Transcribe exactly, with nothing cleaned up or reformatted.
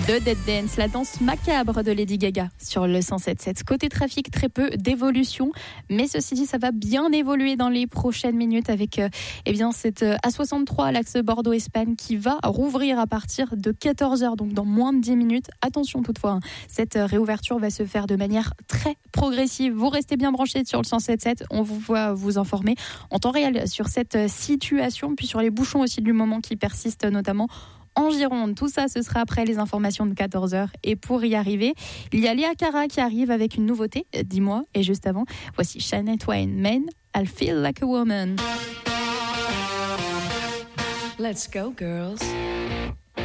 de Dead Dance, la danse macabre de Lady Gaga sur le cent sept sept. Côté trafic, très peu d'évolution, mais ceci dit, ça va bien évoluer dans les prochaines minutes avec euh, eh bien, cette euh, A soixante-trois, l'axe Bordeaux-Espagne, qui va rouvrir à partir de quatorze heures, donc dans moins de dix minutes. Attention toutefois, hein, cette euh, réouverture va se faire de manière très progressive. Vous restez bien branchés sur le cent sept sept, on vous va vous informer en temps réel sur cette euh, situation, puis sur les bouchons aussi du moment qui persistent, notamment en Gironde. Tout ça, ce sera après les informations de quatorze heures. Et pour y arriver, il y a Léa Cara qui arrive avec une nouveauté, dis-moi. Et juste avant, voici Shania Twain, Man, I'll Feel Like a Woman. Let's go, girls.